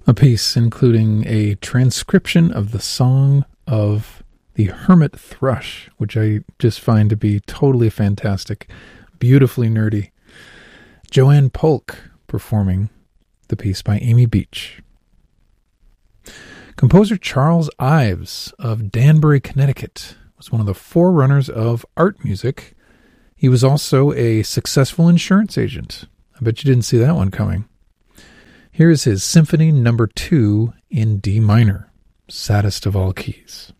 A piece including a transcription of the song of the hermit thrush, which I just find to be totally fantastic, beautifully nerdy. Joanne Polk performing the piece by Amy Beach. Composer Charles Ives of Danbury, Connecticut, was one of the forerunners of art music. He was also a successful insurance agent. I bet you didn't see that one coming. Here is his Symphony No. 2 in D minor, saddest of all keys.